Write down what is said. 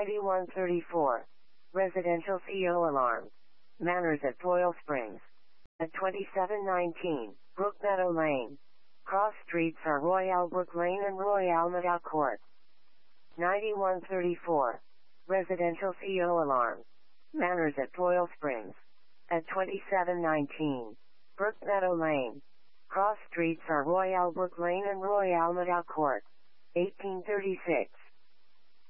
9134. Residential CO alarm. Manners at Boyle Springs. At 2719, Brookmeadow Lane. Cross streets are Royale Brook Lane and Royale Meadow Court. 9134. Residential CO alarm. Manners at Boyle Springs. At 2719, Brookmeadow Lane. Cross streets are Royale Brook Lane and Royale Meadow Court. 1836.